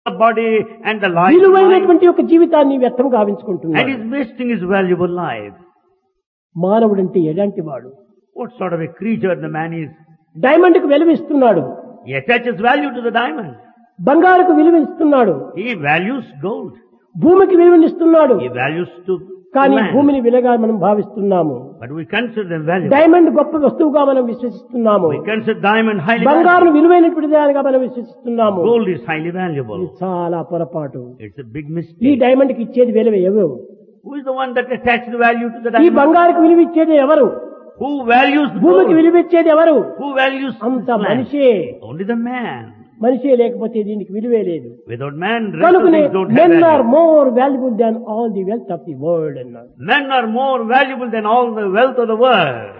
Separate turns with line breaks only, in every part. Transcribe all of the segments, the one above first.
the body and the life,
విలువైనటువంటి ఒక జీవితాన్ని వ్యర్థం
and
గావించుకుంటున్నాడు.
is wasting his valuable life.
మానవుడంటే ఎలాంటి వాడు?
What sort of a creature the man is?
Diamond కు విలువిస్తున్నాడు,
He attaches value to the diamond.
బంగారుకు విలువిస్తున్నాడు,
He values gold.
భూమికి విలువనిస్తున్నాడు.
He values to
కానీ
land.
భూమిని విలువగా మనం భావిస్తున్నాము.
But we consider them valuable.
Diamond గొప్ప వస్తువుగా మనం విశ్వసిస్తున్నాము.
We consider diamond highly
బంగారు
valuable.
విలువైనటువంటి దానిగా మనం విశ్వసిస్తున్నాము.
Gold is highly
ఇది
valuable.
చాలా పొరపాటు.
It's a big
ఈ
mistake.
డైమండ్ కి ఇచ్చేది విలువ ఎవరు?
Who is the one that attached value to the
ఈ
diamond?
బంగారుకు విలువ ఇచ్చేది ఎవరు?
Who values the
భూమికి
gold?
విలువ ఇచ్చేది ఎవరు?
Who values
అంత
this land?
మనిషే.
Only the man.
మనిషే లేకపోతే దీనికి విలువే లేదు.
Without man, rest of
కనుకనే
things don't have
men are
value.
more valuable than all the wealth of the world అన్నాడు.
Men are more valuable than all the wealth of the world.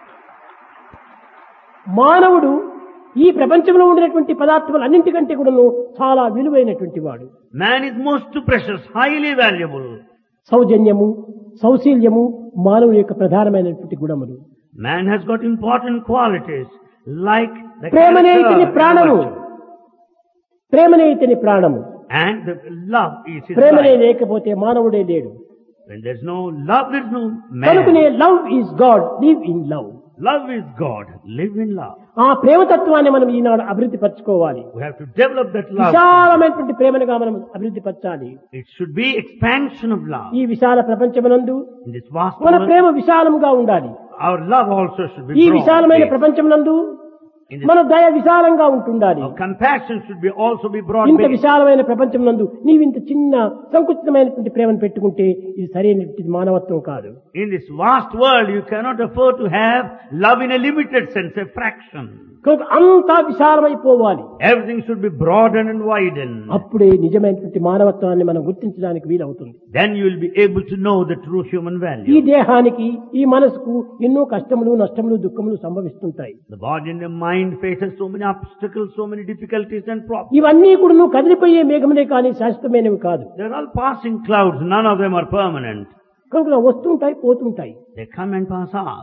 మానవుడు ఈ ప్రపంచంలో ఉండేటువంటి పదార్థములు అన్నింటికంటే కూడా చాలా విలువైనటువంటి వాడు.
Man is most precious, highly valuable.
సౌజన్యము, సౌశీల్యము మానవుని యొక్క ప్రధానమైనటువంటి గుణములు.
Man has got important qualities like the
ప్రేమనే ఇతని
character
ప్రాణము,
and virtue.
ప్రేమనే ఇతని ప్రాణము.
And the love is his
ప్రేమనే
life.
లేకపోతే మానవుడే లేడు.
When there's no love, there's no
కనుకనే
man.
Love is God, live in love.
Love is God. Live in love.
ఆ ప్రేమతత్వాన్ని మనం ఈనాడు అభివృద్ధి పరచుకోవాలి.
We have to develop that love.
విశాలమైనటువంటి ప్రేమనుగా మనం అభివృద్ధి పరచాలి.
It should be expansion of love.
ఈ విశాల ప్రపంచమునందు
In this vast
మన
world,
ప్రేమ విశాలంగా ఉండాలి.
our love also should be
ఈ
broad.
విశాలమైన ప్రపంచమునందు
In this,
మన దయ విశాలంగా ఉంటుండాలి.
our compassion should be also be broad.
ఇంత విశాలమైన ప్రపంచం నందు నీవింత చిన్న సంకుచితమైనటువంటి ప్రేమను పెట్టుకుంటే ఇది సరైనటువంటి మానవత్వం కాదు.
In this vast world, you cannot afford to have love in a limited sense, a fraction.
కనుక అంతా విశాలమైపోవాలి.
Everything should be broadened and widened.
అప్పుడే నిజమైనటువంటి మానవత్వాన్ని మనం గుర్తించడానికి వీలవుతుంది.
Then you will be able to know the true human
ఈ
value.
దేహానికి, ఈ మనసుకు ఎన్నో కష్టములు, నష్టములు, దుఃఖములు సంభవిస్తుంటాయి.
The body and the mind faces so many obstacles, so many difficulties and problems.
ఇవన్నీ కూడా నువ్వు కదిలిపోయే మేఘములే కానీ శాశ్వతమైనవి కాదు.
They're all passing clouds. None of them are permanent.
కనుక వస్తుంటాయి, పోతుంటాయి.
They come and pass off.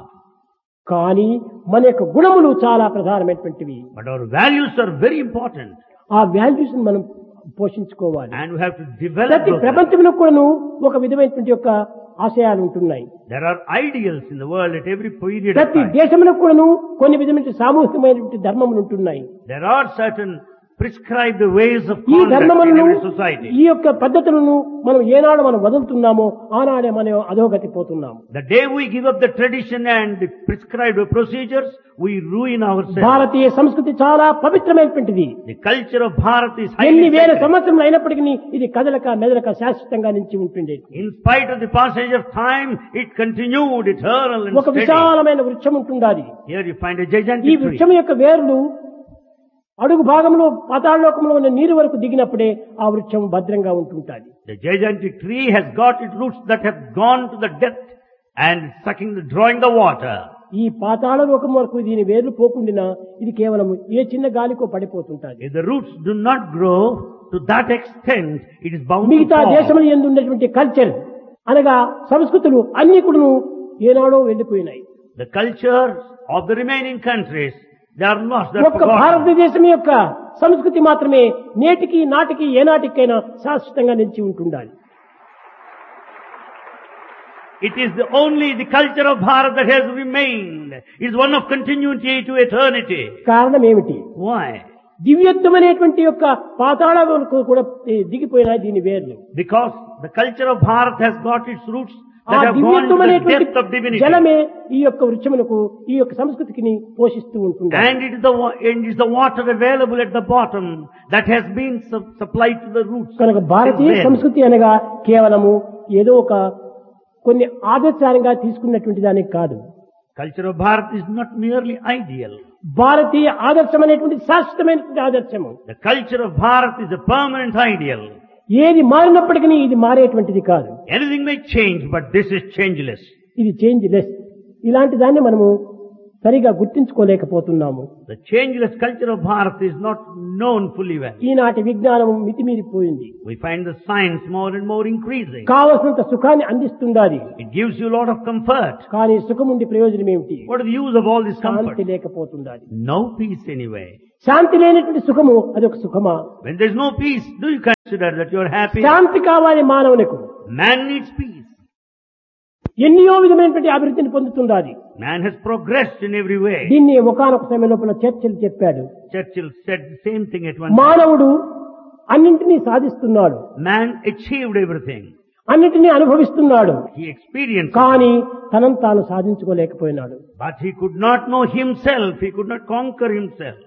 కానీ మన యొక్క గుణములు చాలా ప్రధానమైనటువంటివి.
But our values are very important.
ఆ వాల్యూస్ మనం పోషించుకోవాలి.
And we have to develop
ప్రతి
those values.
ప్రపంచంలో కూడాను ఒక విధమైనటువంటి యొక్క ఆశయాలు ఉంటున్నాయి.
There are ideals in the world at every period of
ప్రతి
time.
దేశంలో కూడాను కొన్ని విధమైన సామూహికమైనటువంటి ధర్మములు ఉంటున్నాయి.
There are certain prescribed ways of
ఈ
conduct in
ధర్మములను,
every society.
ఈ యొక్క పద్ధతులను మనం ఏనాడు మనం వదులుతున్నామో ఆనాడే మనం అధోగతి పోతున్నాము.
The day we give up the tradition and the prescribed procedures, we ruin ourselves.
భారతీయ సంస్కృతి చాలా పవిత్రమైనటువంటిది.
The culture of Bharat is
ఎన్ని
highly
వేల
sacred.
సంవత్సరములు అయినప్పటికీ ఇది కదలక మెదలక శాశ్వతంగా నిలిచి ఉంటుంది.
In spite of the passage of time, it continued eternal and
ఒక
steady.
విశాలమైన వృక్షం ఉంటుండాలి.
Here you find a
ఈ
gigantic tree.
వృక్షం యొక్క వేర్లు అడుగు భాగంలో పాతాళలోకంలో ఉన్న నీరు వరకు దిగినప్పుడే ఆ వృక్షం భద్రంగా ఉంటుంటుంది.
The gigantic tree has got its roots that have gone to the depth and drawing the water.
ఈ పాతాళ లోకం వరకు దీని వేర్లు పోకుండా ఇది కేవలం ఏ చిన్న గాలికో పడిపోతుంటుంది.
If the roots do not grow to that extent, it is bound to
మిగతా
fall.
దేశంలో ఎందు ఉన్నటువంటి కల్చర్ అనగా సంస్కృతులు అన్ని కూడా ఏనాడో వెళ్లిపోయినాయి.
The cultures of the remaining countries, they are lost, they are
ఒక్క
forgotten.
భారతదేశం యొక్క సంస్కృతి మాత్రమే నేటికి నాటికి ఏనాటికైనా శాశ్వతంగా నిలిచి ఉంటుండాలి.
It is only the culture of Bharat that has remained. It is one of continuity to eternity.
కారణం ఏమిటి?
Why?
దివ్యత్వమైనటువంటి యొక్క పాతాళ వరకు కూడా దిగిపోయినాయి దీని వేర్లు.
Because the culture of Bharat has got its roots
ఆ
that have gone to the depth of
దివ్యత్వమైనటువంటి
divinity.
జలమే ఈ యొక్క వృక్షమునకు ఈ యొక్క సంస్కృతికి పోషిస్తూ ఉంటుంది.
And it is the water available at the bottom that has been supplied to the roots.
కనుక భారతీయ
It's there.
సంస్కృతి అనగా కేవలము ఏదో ఒక కొన్ని ఆదర్శాలుగా తీసుకున్నటువంటి దానికి కాదు.
Culture of Bharat is not merely ideal.
భారతీయ ఆదర్శం అనేటువంటి శాశ్వతమైనటువంటి ఆదర్శము.
The culture of Bharat is a permanent ideal.
ఏది మారినప్పటికీ ఇది మారేటువంటిది కాదు.
Anything may change, but this is changeless.
ఇది చేంజ్ లెస్. ఇలాంటి దాన్ని మనము సరిగా గుర్తించుకోలేకపోతున్నాము.
The changeless culture of Bharat is not known fully well.
ఈనాటి విజ్ఞానం మితిమీరిపోయింది.
We find the science more and more increasing.
కావలసినంత సుఖాన్ని అందిస్తుండాలి.
It gives you a lot of comfort.
కానీ సుఖం ఉండి ప్రయోజనం ఏమిటి?
What is the use of all this comfort?
Shanti లేకపోతుండాలి.
No peace anyway.
శాంతి లేనటువంటి సుఖము అదొక సుఖమా?
When there is no peace, do you Consider that you are happy.
శాంతి కావాలి మానవునికి.
Man needs peace.
ఎన్నో విధమైనటువంటి అభివృద్ధిని పొందుతుండాలి.
Man has progressed in every way.
దీన్ని ఒకానొక సమయం లోపల చర్చిలు చెప్పాడు.
Churchill said the same thing at one time.
మానవుడు అన్నింటినీ సాధిస్తున్నాడు.
Man achieved everything.
అన్నింటినీ అనుభవిస్తున్నాడు.
He experienced it.
కానీ తనను తాను సాధించుకోలేకపోయినాడు.
But he could not know himself. He could not conquer himself.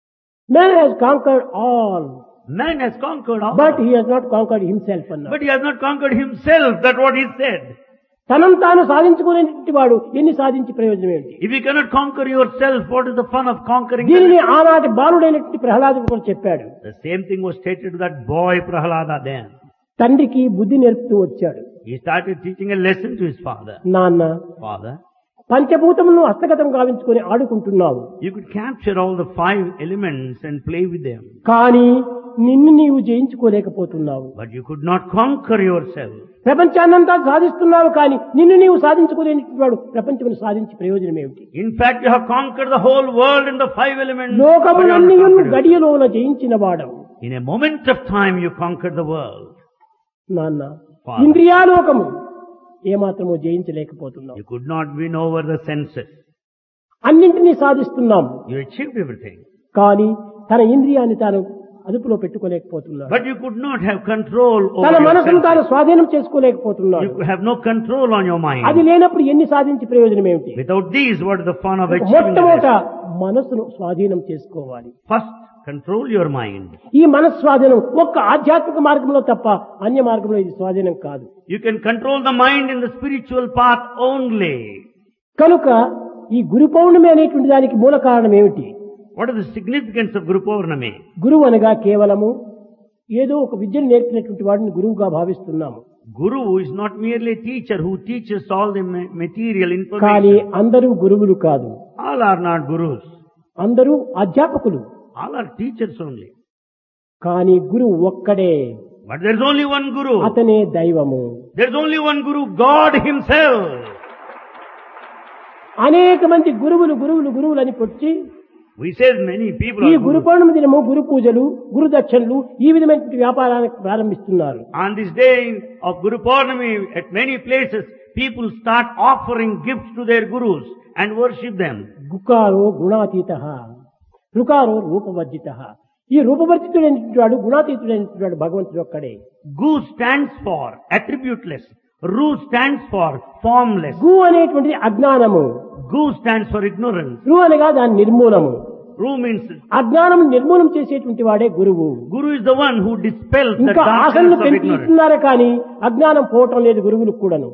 Man has conquered all,
Man has conquered all.
but he has not conquered himself అన్నాడు.
But he has not conquered himself. That's what he said.
తనను తాను సాధించుకునేటువంటి వాడు ఎన్ని సాధించి ప్రయోజనం ఏమిటి?
If you cannot conquer yourself, what is the fun of conquering?
దీనిని ఆనాటి బాలుడైనటువంటి ప్రహ్లాదుడు కూడా చెప్పాడు.
The same thing was stated to that boy Prahalada then.
తండ్రికి బుద్ధి నేర్పుతూ వచ్చాడు.
He started teaching a lesson to his father.
నాన్న,
Father,
పంచభూతములను హస్తగతం గావించుకొని ఆడుకుంటున్నావు.
you could capture all the 5 elements and play with them.
కానీ నిన్ను నీవు జయించుకోలేకపోతున్నావు.
But you could not conquer yourself.
ప్రపంచాన్నంతా సాధిస్తున్నావు కానీ నిన్ను నీవు సాధించుకోలేనిటువంటి వాడు ప్రపంచమును సాధించి ప్రయోజనం ఏమిటి?
In fact, you have conquered the whole world in the 5 elements. but you have not
లోకములన్నీ
conquered yourself.
గడియలోన జయించిన వాడవు.
In a moment of time, you conquered the world.
నాన్న,
Father.
ఇంద్రియాలోకము ఏమాత్రమో జయించలేకపోతున్నావు.
You could not win over the senses.
అన్నింటినీ సాధిస్తున్నాం
You achieved everything.
కానీ తన ఇంద్రియాన్ని తాను అదుపులో పెట్టుకోలేకపోతున్నాడు.
But you could not have control over
తన
your
మనసును తాను
senses.
స్వాధీనం చేసుకోలేకపోతున్నాడు.
You have no control on your
అది
mind.
లేనప్పుడు ఎన్ని సాధించి ప్రయోజనం ఏమిటి?
Without these, what is the fun of achieving
మొట్టమొదట
this?
మనసును స్వాధీనం చేసుకోవాలి.
First, control your mind.
ఈ మనసు స్వాధీనం ఒక్క ఆధ్యాత్మిక మార్గంలో తప్ప అన్య మార్గంలో ఇది స్వాధీనం కాదు.
You can control the mind in the spiritual path only.
కనుక ఈ గురు పౌర్ణమి అనేటువంటి దానికి మూల కారణం ఏమిటి?
What is the significance of Guru Purnami?
గురువు అనగా కేవలము ఏదో ఒక విద్యను నేర్పినటువంటి వాడిని గురువుగా భావిస్తున్నాము.
Guru is not merely a teacher who teaches all the material
కానీ
information.
అందరూ గురువులు కాదు.
All are not gurus.
అందరూ అధ్యాపకులు.
All are teachers only.
కానీ గురువు ఒక్కడే.
But there's only one Guru.
అతనే దైవము.
There's only one Guru, God Himself.
అనేక మంది గురువులు అని పొచ్చి
We say many people
ఈ
are
గురు
gurus.
పౌర్ణమి దినము గురు పూజలు, గురు దక్షిణలు ఈ విధమైన వ్యాపారానికి ప్రారంభిస్తున్నారు.
On this day of Guru Purnami, at many places, people start offering gifts to their gurus and worship them.
గుకారో గుణాతీత, రుకారో రూపవర్జిత. ఈ రూపవర్జితుడైనటువంటి వాడు, గుణాతీతుడైనటువంటి వాడు భగవంతుడు ఒక్కడే.
Gu stands for attributeless. Ru stands for formless.
గు అనేటువంటిది అజ్ఞానము.
Gu stands for ignorance.
రు అనగా దాని నిర్మూలము.
Ru means
అజ్ఞానం నిర్మూలం చేసేటువంటి వాడే గురువు.
Guru is the one who dispels the
ఇంకా
darkness
ఆశలను
of ignorance.
పెంచుతున్నారు కానీ అజ్ఞానం పోవటం లేదు గురువులకు కూడాను.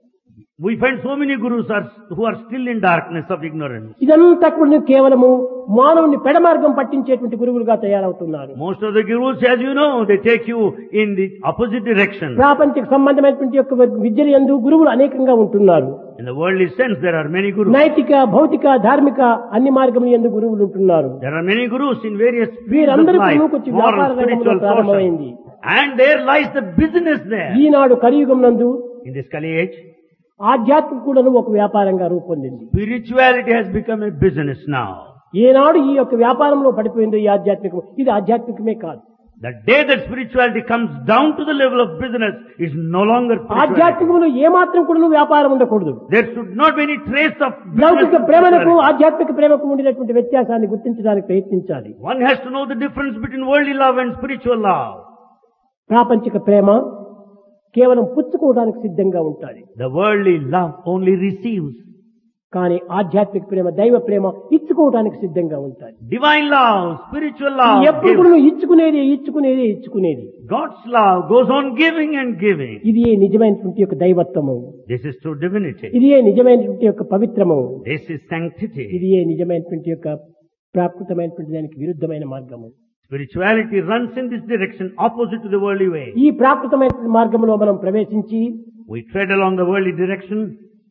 We find so many gurus who are still in darkness of ignorance.
ఇదంతా కూడా కేవలము మానవుని పెడమార్గం పట్టించేటువంటి గురువులుగా తయారవుతున్నారు.
Most of the gurus, as you know, they take you in the opposite direction.
ప్రాపంచిక సంబంధమైనటువంటి యొక్క విద్యల యందు గురువులు అనేకంగా ఉంటున్నారు.
In the worldly sense, there are many gurus.
నైతిక, భౌతిక, ధార్మిక అన్ని మార్గముల యందు గురువులు ఉంటున్నారు.
There are many gurus in various fields of
వీరందరి
life,
కొనుకొచ్చి
moral,
వ్యాపార రంగంలో
spiritual, social.
ప్రారంభమైంది.
And there lies the business there.
ఈనాడు కలియుగం నందు
In this Kali age,
ఆధ్యాత్మిక కూడాను ఒక వ్యాపారంగా రూపొందింది.
spirituality has become a business now.
ఏనాడు ఈ యొక్క వ్యాపారంలో పడిపోయిందో ఈ ఆధ్యాత్మికం, ఇది ఆధ్యాత్మికమే కాదు.
The day that spirituality comes down to the level of business is no longer spirituality.
ఆధ్యాత్మికంలో ఏమాత్రం కూడా వ్యాపారం ఉండకూడదు.
There should not be any trace of
లౌకిక
business.
ప్రేమలకు ఆధ్యాత్మిక ప్రేమకు ఉండినటువంటి వ్యత్యాసాన్ని గుర్తించడానికి ప్రయత్నించాలి.
One has to know the difference between worldly love and spiritual love.
ప్రాపంచిక ప్రేమ కేవలం పుచ్చుకోవడానికి సిద్ధంగా ఉంటాయి.
The worldly love only receives.
కానీ ఆధ్యాత్మిక ప్రేమ, దైవ ప్రేమ ఇచ్చుకోవడానికి సిద్ధంగా ఉంటాయి.
Divine love, spiritual love
ఎప్పుడు
gives.
కూడా ఇచ్చుకునేది.
God's love goes on giving and giving.
ఇది నిజమైనటువంటి యొక్క దైవత్వము.
This is true divinity.
ఇది నిజమైనటువంటి యొక్క పవిత్రము.
This is sanctity.
ఇది నిజమైనటువంటి యొక్క ప్రాకృతమైనటువంటి దానికి విరుద్ధమైన మార్గము.
Spirituality runs in this direction opposite to the worldly way.
ఈ ప్రాకృతమైనటువంటి మార్గంలో మనం ప్రవేశించి
We tread along the worldly direction.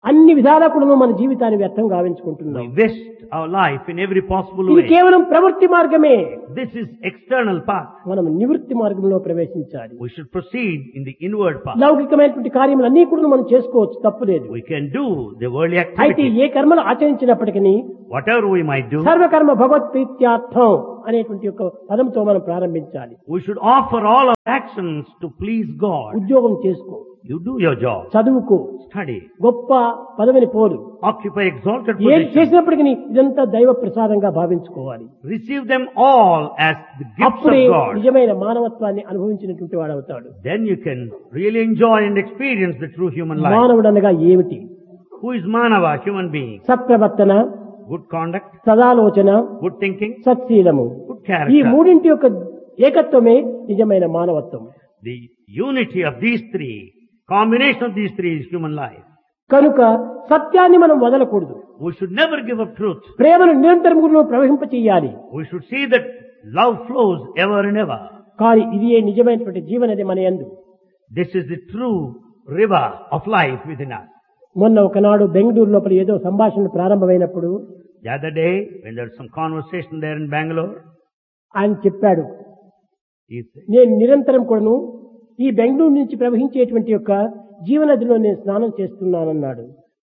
అన్ని విధాలా కూడా మన జీవితాన్ని వ్యర్థం గావించుకుంటున్నాం.
We waste our life in every possible
ఇది
way.
కేవలం ప్రవృత్తి మార్గమే.
This is external path.
మనం నివృత్తి మార్గంలో ప్రవేశించాలి.
We should proceed in the inward path.
లౌకికమైనటువంటి కార్యములన్నీ కూడా మనం చేసుకోవచ్చు, తప్పులేదు.
We can do the worldly
అయితే
activities.
ఏ కర్మలు ఆచరించినప్పటికీ
Whatever we might do,
సర్వకర్మ భగవత్ప్రీత్యార్థం అనేటువంటి ఒక పదంతో మనం ప్రారంభించాలి.
we should offer all our actions to please God.
ఉద్యోగం చేసుకో,
You do your job.
చదువుకో,
Study.
గొప్ప పదవిని పోరు,
Occupy exalted
ఏం
position.
చేసినప్పటికీ ఇదంతా దైవ ప్రసాదంగా భావించుకోవాలి.
Receive them all as the gifts
అప్పుడే
of God.
నిజమైన మానవత్వాన్ని అనుభవించినటువంటి వాడవుతాడు.
Then you can really enjoy and experience the true human life.
మానవుడు అనగా ఏమిటి?
Who is Manava, human being?
సత్ప్రవర్తన,
Good conduct,
సదాలోచన,
good thinking,
సత్శీలము.
good
ఈ
character.
మూడింటి యొక్క ఏకత్వమే నిజమైన మానవత్వం.
The unity of these three, combination of these three is human life.
కనుక సత్యాన్ని మనం వదలకూడదు.
We should never give up truth.
ప్రేమను నిరంతరం కూడా ప్రవహింప చెయ్యాలి.
We should see that love flows ever and ever.
కానీ ఇది నిజమైనటువంటి జీవనది మన యందు.
This is the true river of life within us.
మొన్న ఒకనాడు బెంగళూరు లోపల ఏదో సంభాషణ ప్రారంభమైనప్పుడు
The other day, when there was some conversation there in Bangalore,
ఆయన చెప్పాడు,
he said,
నేను నిరంతరం కూడాను ఈ బెంగళూరు నుంచి ప్రవహించేటువంటి యొక్క జీవనదిలో నేను స్నానం చేస్తున్నానన్నాడు.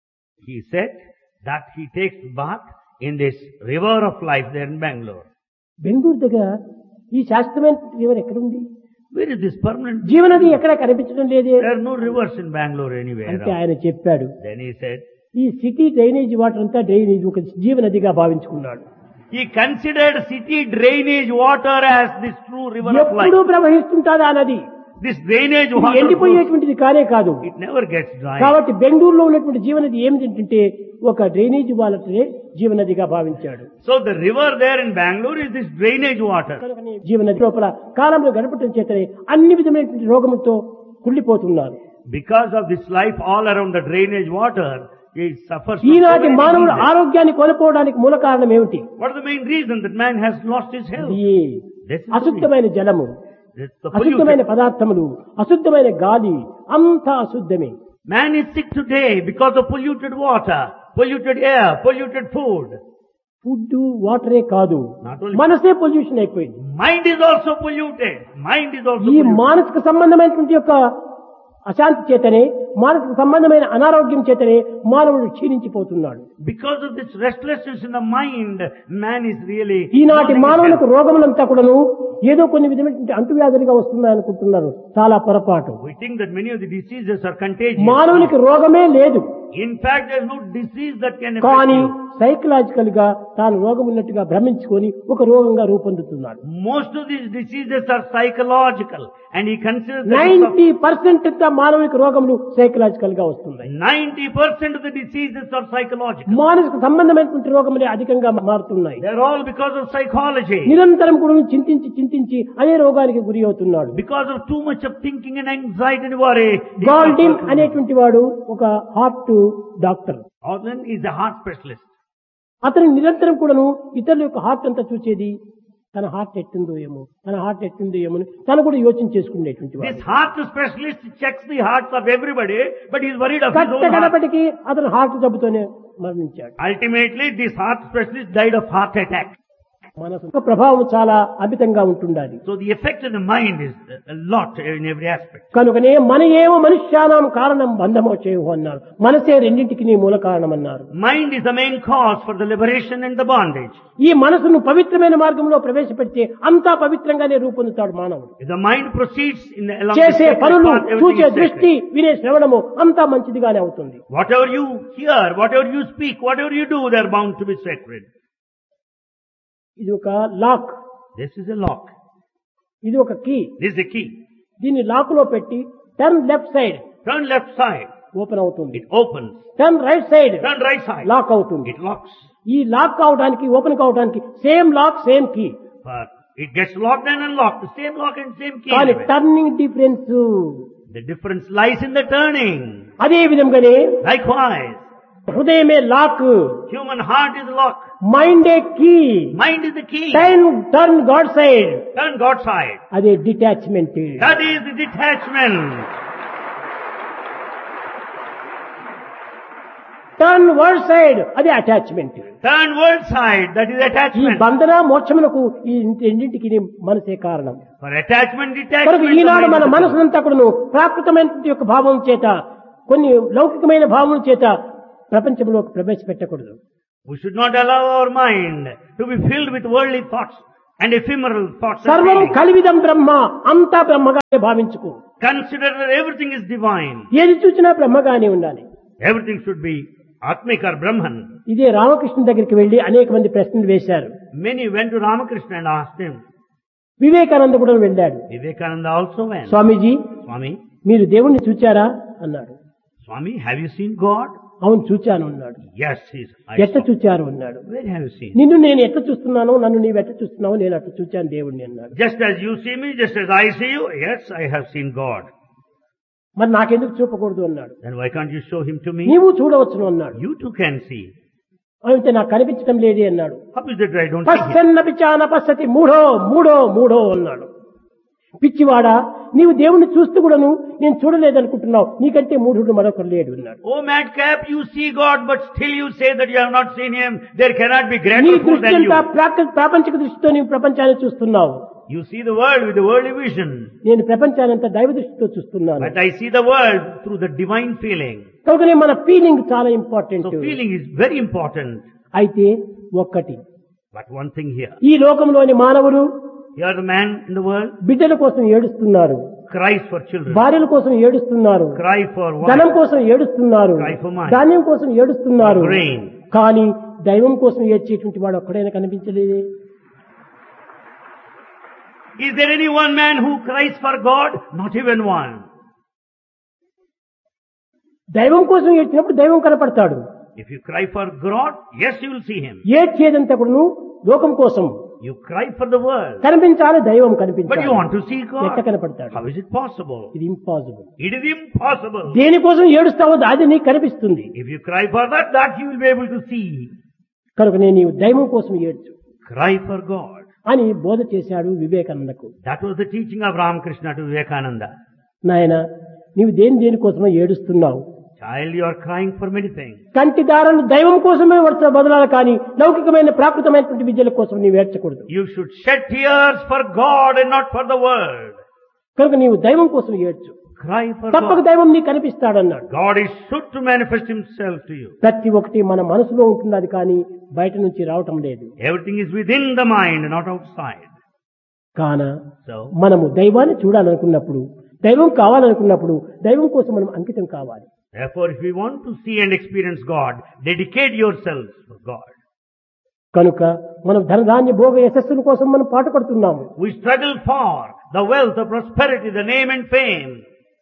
that he takes bath in this river of life there in Bangalore.
Bengaluru దగ్గర ఈ శాస్త్రమైన రివర్ ఎక్కడుంది?
Where is this permanent?
జీవనది ఎక్కడ కనిపించడం లేదే.
There are no rivers in Bangalore anywhere.
అంటే ఆయన చెప్పాడు,
Then he said,
ఈ సిటీ డ్రైనేజ్ వాటర్ అంతా డ్రైనేజ్ ఒక జీవనదిగా భావించుకున్నాడు.
he considered city drainage water as this true river of
ఎప్పుడూ
life.
ప్రవహిస్తుంటాది ఆ నది.
This drainage
ఇది
water, flows,
ఎండిపోయేటువంటిది కానే కాదు.
it never gets dry.
కాబట్టి బెంగళూరులో ఉన్నటువంటి జీవనది ఏమిటంటే ఒక డ్రైనేజ్ వాటరే జీవనదిగా భావించాడు.
So the river there in Bangalore is this drainage water.
కనుకనే జీవనది లోపల కాలంలో గడపటం చేతనే అన్ని విధమైనటువంటి రోగములతో కుళ్ళిపోతున్నారు.
Because of this life all around the drainage water, he suffers from so
ఈనాటి
many
మానవుడు
diseases.
ఆరోగ్యాన్ని కోల్పోవడానికి మూల కారణం ఏమిటి?
What is the main reason that man has lost his health?
ఇది
This is the
అశుద్ధమైన జలము,
It's the
అశుద్ధమైన
polluted.
పదార్థములు, అశుద్ధమైన గాలి, అంతా అశుద్ధమే.
Man is sick today because of polluted water, polluted air, polluted food.
Food వాటరే కాదు,
Not only-
మనసే pollution అయిపోయింది.
Mind is also polluted. Mind is also
ఈ
polluted.
మానసిక సంబంధమైనటువంటి యొక్క అశాంతి చేతనే, మానసిక సంబంధమైన అనారోగ్యం చేతనే మానవుడు క్షీణించిపోతున్నాడు.
Because of this restlessness in the mind, man is really...
ఈనాటి
losing his
మానవులకు
health.
రోగములంతా కూడాను ఏదో కొన్ని విధమైనటువంటి అంటువ్యాధులుగా వస్తున్నాయి అనుకుంటున్నారు. చాలా పొరపాటు.
We think that many of the diseases are contagious.
మానవునికి రోగమే లేదు.
In fact, there is no disease that can affect
కానీ
you.
సైకలాజికల్ గా తాను రోగం ఉన్నట్టుగా భ్రమించుకొని ఒక రోగంగా రూపొందుతున్నాడు.
Most of these diseases are psychological, and he considers that it's of-
90% మానవునికి రోగములు సైకలాజికల్ గా వస్తున్నాయి.
90% of the diseases are psychological.
మానసిక సంబంధమైనటువంటి రోగములే అధికంగా మారుతున్నాయి.
They're all because of psychology.
నిరంతరం కూడా చింతించి చింతించి అదే రోగానికి గురి అవుతున్నాడు.
Because of too much of thinking and anxiety and worry.
గాల్డిన్ అనేటువంటి వాడు ఒక heart doctor.
Orlin is a heart specialist.
అతను నిరంతరం కూడాను ఇతరుల యొక్క హార్ట్ అంతా చూసేది, తన హార్ట్ ఎట్టుందో ఏమో, తన హార్ట్ ఎట్టుందో ఏమో అని తను కూడా యోచన చేసుకునేటువంటి వాడు.
This heart specialist checks the hearts of everybody, but he's worried of his own heart.
కట్టగడపటికి అతను హార్ట్ జబ్బుతోనే మరణించాడు.
Ultimately, this heart specialist died of heart attack.
మనసు యొక్క ప్రభావం చాలా అమితంగా ఉంటుండాలి.
So the effect in the mind is a lot in every aspect.
కనుకనే మన ఏమో మనుష్యానాం కారణం బంధమో చేయు అన్నారు. మనసే రెండింటికి నీ మూల కారణం అన్నారు.
Mind is the main cause for the liberation and the bondage.
ఈ మనసును పవిత్రమైన మార్గంలో ప్రవేశపెడితే అంతా పవిత్రంగానే రూపొందుతాడు మానవుడు.
If the mind proceeds along the
చేసే
sacred
పనులు,
path, everything
చూసే
is
దృష్టి,
sacred.
వినే శ్రవణము అంతా మంచిదిగానే అవుతుంది.
Whatever you hear, whatever you speak, whatever you do, they are bound to be sacred.
ఇది ఒక lock,
This is a lock.
ఇది ఒక key.
This is the key.
దీన్ని లాక్ లో పెట్టి turn left side
Turn left side,
open అవుతుంది.
it opens.
Turn right side
Turn right side,
lock అవుతుంది.
it locks.
ఈ లాక్ కావడానికి, ఓపెన్ కావడానికి same lock same key.
But it gets locked and unlocked. The same lock and same key.
కానీ
anyway.
Turning difference.
The difference lies in the turning.
అదే విధంగానే
Likewise,
హృదయమే lock,
human heart is lock.
మైండే key.
Mind is the key.
Turn God side,
Turn God side.
అదే detachment.
That is the detachment.
Turn word side అది attachment.
Turn world side, that is
ఈ
attachment.
బంధన మోక్షములకు ఈ రెండింటికి మనసే కారణం.
For attachment,
కనుక
detachment.
ఈనాడు మన
the mind.
మనసునంతా కూడాను ప్రాకృతమైన యొక్క భావం చేత కొన్ని లౌకికమైన భావం చేత ప్రపంచంలోకి ప్రవేశపెట్టకూడదు.
We should not allow our mind to be filled with worldly thoughts and ephemeral thoughts. and
సర్వం
feelings.
కలివిదం బ్రహ్మ, అంతా బ్రహ్మగానే భావించుకో.
Consider that everything is divine.
ఏది చూసినా బ్రహ్మగానే ఉండాలి.
Everything should be Atmik or Brahman.
ఇదే రామకృష్ణ దగ్గరికి వెళ్లి అనేక మంది ప్రశ్నలు వేశారు.
Many went to Ramakrishna and asked him.
Vivekananda కూడా వెళ్ళాడు.
Vivekananda also went.
స్వామీజీ,
Swami,
మీరు దేవుణ్ణి చూచారా అన్నాడు.
Swami, have you seen God?
అవును చూచాను అన్నాడు.
Yes, I
ఎట్లా
saw.
చూచారు అన్నాడు.
Where have you seen?
నిన్ను నేను ఎట్లా చూస్తున్నానో నన్ను నీవు ఎట్లా చూస్తున్నావో నేను అట్లా చూచాను దేవుణ్ణి అన్నాడు.
Just as you see me, just as I see you, yes, I have seen God.
మరి నాకెందుకు చూపకూడదు అన్నాడు.
Then why can't you show him to me?
నీవు చూడవచ్చును అన్నాడు.
You too can see.
అయితే నాకు కనిపించడం లేదే అన్నాడు.
How is it I don't see him?
పశ్చన్న పిచాన పశ్చతి మూఢో మూఢో మూఢో అన్నాడు. పిచ్చివాడా, నీవు దేవుణ్ణి చూస్తూ కూడాను నేను చూడలేదనుకుంటున్నావు, నీకంటే మూఢుడు మరొకరు లేడు అన్నాడు.
Oh madcap, you see God, but still you say that you have not seen him. There cannot be
నీ
greater fool
దృష్టి
than
అంతా
you.
ప్రాపంచిక దృష్టితో నీవు ప్రపంచాన్ని చూస్తున్నావు.
You see the world with the worldly vision,
నేను ప్రపంచాన్ని అంతా దైవ దృష్టితో చూస్తున్నాను.
but I see the world through the divine feeling.
కనుకనే మన ఫీలింగ్ చాలా important.
So feeling is very important.
అయితే ఒక్కటి,
But one thing here,
ఈ లోకంలోని మానవులు
you are the man in the world,
బిడ్డల కోసం ఏడుస్తున్నారు,
cries for children,
భార్యల కోసం ఏడుస్తున్నారు,
cry for
ధనం
wife,
కోసం ఏడుస్తున్నారు,
Cry for money.
ధాన్యం కోసం ఏడుస్తున్నారు.
For grain.
కానీ దైవం కోసం ఏడ్చేటువంటి వాడు ఒక్కడైనా కనిపించలేదే.
Is there any one man who cries for God? Not even one.
దైవం కోసం ఏడ్చినప్పుడు దైవం కనపడతాడు.
If you cry for God, yes, you will see him.
ఏడ్చేదంతా కూడాను లోకం కోసం
You cry for the world,
కనిపించాలి, దైవం
but you
కనిపించాలి.
want to see
ఎట్లా
God.
కనపడతాడు?
How is it possible?
ఇది ఇంపాసిబుల్.
It is impossible.
దేనికోసం ఏడుస్తావో అది నీకు కనిపిస్తుంది.
If you cry for that, that you will be able to see.
కనుక నేను నీవు దైవం కోసం ఏడ్చు
Cry for God.
అని బోధ చేశాడు వివేకానందకు.
That was the teaching of Ramakrishna to Vivekananda.
నాయన, నీవు దేనికోసమో ఏడుస్తున్నావు.
Child, you are crying for many things.
కంటి దారాన్ని దైవం కోసమే బదలాలి, కానీ లౌకికమైన ప్రాకృతమైనటువంటి విద్యల కోసం నీవు ఏడ్చకూడదు.
You should shed tears for God and not for the world.
కనుక నీవు దైవం కోసం ఏడ్చు.
Cry for
తప్పక
God.
దైవం నీకు కనిపిస్తాడన్నాడు.
God is sure to manifest himself to you.
ప్రతి ఒక్కటి మన మనసులో ఉంటున్నది, కానీ బయట నుంచి రావటం లేదు.
Everything is within the mind, not outside.
కాన
So,
మనము దైవాన్ని చూడాలనుకున్నప్పుడు, దైవం కావాలనుకున్నప్పుడు దైవం కోసం మనం అంకితం కావాలి.
therefore, if we want to see and experience God, dedicate yourselves for God.
కనుక మనం ధనధాన్య భోగ యశస్సుల కోసం మనం పాటుపడుతున్నాము.
We struggle for the wealth, the prosperity, the name and fame.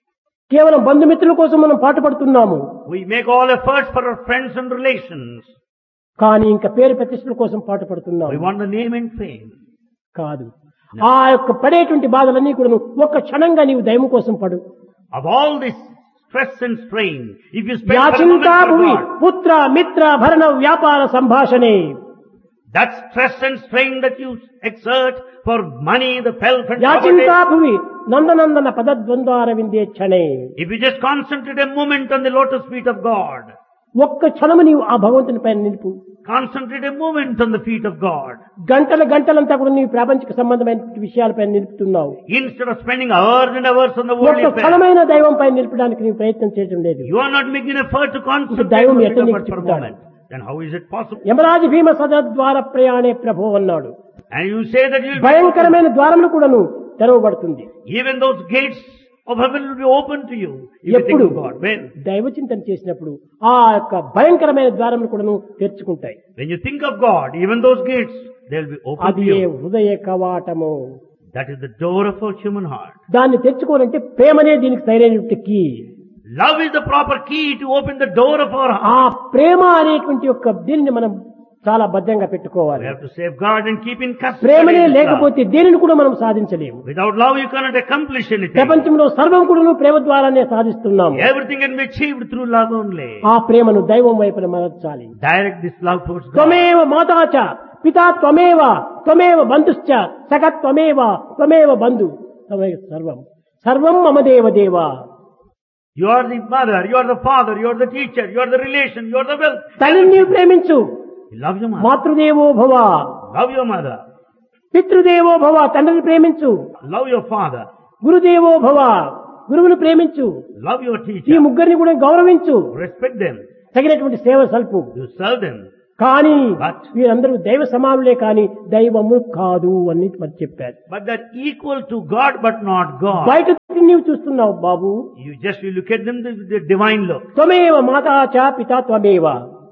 కేవలం బంధుమిత్రుల కోసం మనం పాటుపడుతున్నాము.
We make all efforts for our friends and relations.
కానీ ఇంకా పేరు ప్రతిష్టల కోసం పాటుపడుతున్నాము.
We want the name and fame.
కాదు, ఆ యొక్క పడేటువంటి బాధలన్నీ కూడా ఒక్క క్షణంగా నీవు దైవం కోసం పడు.
Of all this stress and strain, if you spend for a moment
యాచింతా
for
భూమి
God,
పుత్ర మిత్ర భరణ వ్యాపార సంభాషణే.
that stress and strain that you exert for money, the pelf and
యాచింతా
property,
భూమి నందనందన పదద్వంద్వార విందే క్షణే.
if you just concentrate a moment on the lotus feet of God,
ఒక్క క్షణము నీవు ఆ భగవంతుని పైన నిలుపు.
concentrate a moment on the feet of God.
గంటలంతా కూడా నీవు ప్రాపంచిక సంబంధమైన విషయాలపై నిలుపుతున్నావు.
Instead of spending hours and hours on the worldly
ఒక్క
affairs,
క్షణమైన దైవం పైన నిలపడానికి నీవు ప్రయత్నం చేయడం లేదు.
you are not making an effort to concentrate
దైవం
on the
ఎట్లా
feet of
నీకు
God for a
చెప్తాడు?
moment. Then how is it possible?
Yamaraju భీమ సదద్వార ప్రయాణే ప్రభో అన్నాడు.
And you say that you will be
భయంకరమైన ద్వారములు కూడాను తెరవబడుతుంది.
even those gates of heaven will be open to you if you think
ఎప్పుడు
of God. When?
దైవ చింతన చేసినప్పుడు ఆ యొక్క భయంకరమైన ద్వారములు కూడాను తెరుచుకుంటాయి.
When you think of God, even those gates, they will be open
అది
to
ఏ
you.
హృదయ కవాటము.
That is the door of our human heart.
దాన్ని తెచ్చుకోవాలంటే ప్రేమనే దీనికి సరైనటువంటి key.
Love is the proper key to open the door of our
ఆ
heart.
ప్రేమ అనేటువంటి యొక్క దీనిని మనం చాలా భద్రంగా
We
పెట్టుకోవాలి.
have to safeguard and keep in custody.
ప్రేమనే
this love.
లేకపోతే దేనిని కూడా మనం సాధించలేము.
Without love, you cannot accomplish anything.
ప్రపంచంలో సర్వం కూడా ప్రేమ ద్వారానే సాధిస్తున్నాము.
Everything can be achieved through love only.
ఆ ప్రేమను దైవం వైపున మరచాలి.
Direct this love towards God.
త్వమేవ మాతాచ పితా త్వమేవ త్వమేవ బంధుశ్చ సఖ త్వమేవ త్వమేవ బంధు త్వమేవ సర్వం సర్వం మమ దేవ దేవ.
You are the mother, you are the father, you are the teacher, you are the relation, you are the wealth.
తల్లిని నీవు ప్రేమించు.
You love your mother.
మాతృదేవో భవ.
Love your mother.
పితృదేవో భవ. తండ్రిని ప్రేమించు.
Love your father.
గురుదేవో భవ. గురువును ప్రేమించు.
Love your
ఈ
teacher.
ముగ్గురిని కూడా గౌరవించు.
Respect them.
తగినటువంటి సేవ సల్పు.
You serve them.
కానీ
But
వీరందరూ దైవ సమానులే కానీ దైవము కాదు అని మరి చెప్పారు.
but they're equal to God but not God.
బయట నీవు చూస్తున్నావు బాబు.
You look at them, the divine look.
త్వమేవ మాతా చ పితా త్వమేవ.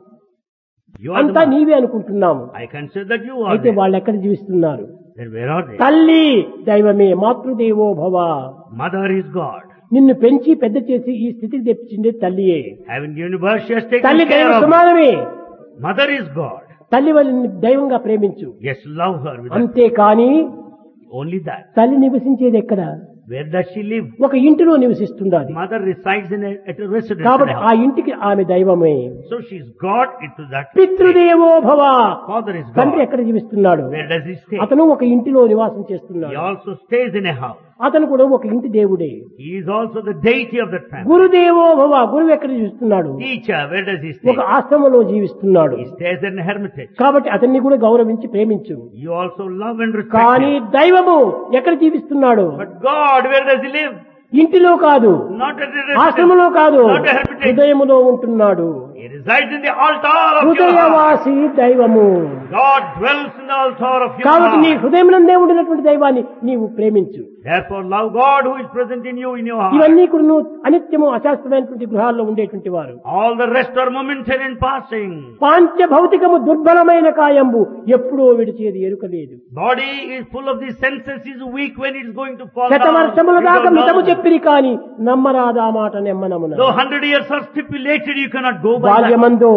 You are the
అంతా
mother.
నీవే అనుకుంటున్నాము.
I consider that you are
అయితే
there.
వాళ్ళు ఎక్కడ జీవిస్తున్నారు?
Then where are they?
తల్లి దైవమే. మాతృదేవో భవ.
Mother is God.
నిన్ను పెంచి పెద్ద చేసి ఈ స్థితికి తెప్పించింది తల్లియే.
Having given you birth, she has taken
తల్లి
care
దైవ
of you.
సమానమే.
Mother is God.
తల్లి వాళ్ళని దైవంగా ప్రేమించు.
Yes, love her with that.
అంతేకాని
Only that.
తల్లి నివసించేది ఎక్కడ?
Where does she live?
ఒక ఇంటిలో నివసిస్తున్నది.
Mother resides at a residence.
కాబట్టి
in a
ఆ
house.
ఇంటికి ఆమె దైవమే.
So she's God into that.
పితృదేవో భవ.
Father is
తండ్రి
God.
ఎక్కడ జీవిస్తున్నాడు?
Where does he stay?
అతను ఒక ఇంటిలో నివాసం
He
చేస్తున్నాడు.
also stays in a house.
అతను కూడా ఒక ఇంటి దేవుడే.
He is also the deity of that family.
గురుదేవో భవ. గురువు ఎక్కడ జీవిస్తున్నాడు?
Teacher, where does he stay?
ఒక ఆశ్రమంలో జీవిస్తున్నాడు.
He stays in a hermitage.
కాబట్టి అతన్ని కూడా గౌరవించి ప్రేమించు.
You also love and respect
కానీ
him.
దైవము ఎక్కడ జీవిస్తున్నాడు?
But God, where does he live?
ఇంటిలో కాదు,
Not at a residence.
ఆశ్రమంలో కాదు,
Not a hermitage.
హృదయములో ఉంటున్నాడు.
He resides in the altar of your heart.
హృదయవాసి దైవము.
God dwells in the altar of your
కాబట్టి నీ
heart.
హృదయమునందే ఉండినటువంటి దైవాన్ని నీవు ప్రేమించు.
Therefore love God who is present in you in your heart.
ఇవన్నీ కూడా నువ్వు అనిత్యము అశాస్త్రమైనటువంటి గృహాల్లో ఉండేటువంటి వారు.
All the rest are momentary and passing.
పాంచ భౌతికము దుర్బలమైన కాయంబు ఎప్పుడో విడిచేది ఎరుకలేదు.
Body is full of the senses, is weak when it is going to fall down.
శతవర్షముల
You
దాకా
don't
మితము
know.
చెప్పిరి కాని నమ్మరాదా మాట నెమ్మనమున.
Though 100 years are stipulated, you cannot go by that.
బాల్యమందో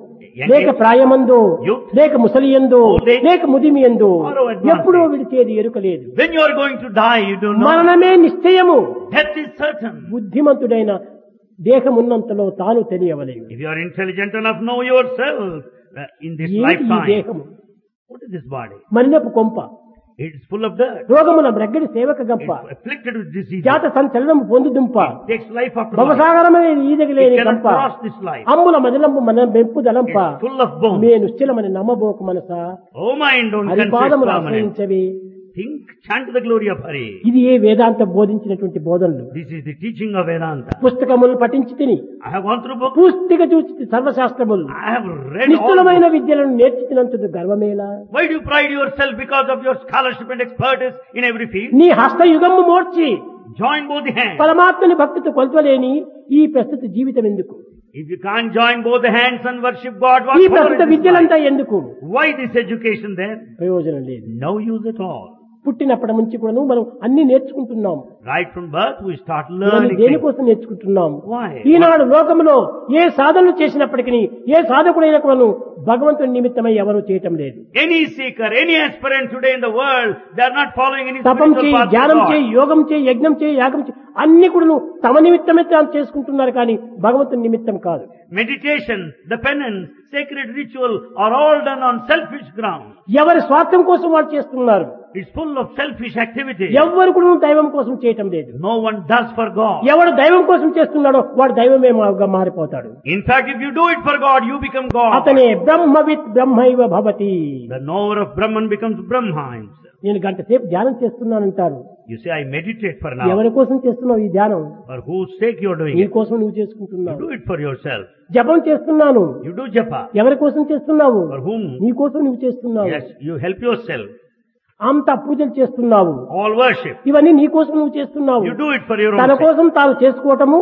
లేక ప్రాయమందో
Youth.
లేక ముసలియందో
Old age.
లేక ముదిమియందో
Or advanced
ఎప్పుడో
age.
విడిచేది ఎరుకలేదు.
When you are going to die, you don't know.
మరణమే నిశ్చయము.
Death is certain.
బుద్ధిమంతుడైన దేహమున్నంతలో తాను తెలియవలేదు.
If you are intelligent enough, know yourself in this
ఏంటి ఈ
lifetime.
దేహము?
What is this body?
మరినపు కొంప,
It is full of dirt.
రోగముల బ్రగ్గడి సేవక గంప,
It's afflicted with disease.
జాత సంచలనము పొందుదుంప,
It takes life after life.
భవసాగరమైన ఈదగలేని
It cannot
గంప,
cross this life.
అమ్ముల మదిలంపు మన పెంపుదలంప,
It's full of bones.
May నిశ్చలమని నమ్మబోకు Manasa,
Oh mind, don't confess
హరిపాదములు
permanent.
ఆశ్రయించవి.
Think, chant the glory of Hari.
ఇది ఏ వేదాంత బోధించినటువంటి బోధనలు.
This is the teaching of Vedanta.
పుస్తకములు పఠించి తిని
I have gone through books.
పూర్తిగా చూచి సర్వశాస్త్రములు
I have read all
నిష్ఠులమైన
books.
విద్యలను నేర్చుకున్నందుకు గర్వమేలా?
Why do you pride yourself because of your scholarship and expertise in every field?
నీ హస్తయుగము మోర్చి
Join both the hands.
పరమాత్మని భక్తితో కొలతలేని ఈ ప్రస్తుత జీవితం ఎందుకు?
If you can't join both the hands and worship God, what
ఈ
for
ప్రస్తుత
is this
విద్యలంతా
life?
ఎందుకు?
Why this education then?
ప్రయోజనం లేదు.
No use at all.
పుట్టినప్పటి నుంచి కూడా మనం అన్ని నేర్చుకుంటున్నాం.
Right from birth we start
మనం
learning things.
దేనికోసం నేర్చుకుంటున్నాం?
Why?
ఈనాడు లోకంలో ఏ సాధనలు చేసినప్పటికీ ఏ సాధకుడైన కూడా భగవంతుని నిమిత్తమై ఎవరు చేయటం లేదు.
Any seeker, any aspirant today in the world, they are not following any
తపం
spiritual
చేయి,
path of
ధ్యానం
God.
చేయి, యోగం చేయి, యజ్ఞం చేయి, యాగం చేయి, అన్ని కూడా తమ నిమిత్తమే తాను చేసుకుంటున్నారు కానీ భగవంతుని నిమిత్తం కాదు.
Meditation, the penance, sacred ritual are all done on selfish ground.
ఎవరి స్వార్థం కోసం వాడు చేస్తున్నారు.
It's full of selfish activity.
ఎవ్వరు కూడా దైవం కోసం చేయటం లేదు.
No one does for God.
ఎవడు దైవం కోసం చేస్తున్నాడో వాడు దైవమే మారిపోతాడు.
In fact, if you do it for God, you become God.
అతనే బ్రహ్మవిత్ బ్రహ్మైవ భవతి.
The knower of Brahman becomes Brahma himself.
నేను గంట సేపు ధ్యానం చేస్తున్నానంటారు.
You say, I meditate for now.
ఎవరి కోసం చేస్తున్నావు ఈ ధ్యానం?
For whose sake you are doing
నీ
it?
కోసం నువ్వు
You
చేసుకుంటున్నావు.
do it for yourself.
జపం చేస్తున్నాను.
You do japa.
ఎవరి కోసం చేస్తున్నావు?
For whom?
నీ కోసం నువ్వు చేస్తున్నావు.
Yes, you help yourself.
అంత పూజలు చేస్తున్నావు.
All worship.
ఇవన్నీ నీ కోసం నువ్వు చేస్తున్నావు.
You do it for your own
తన
sake.
కోసం తాను చేసుకోవటము,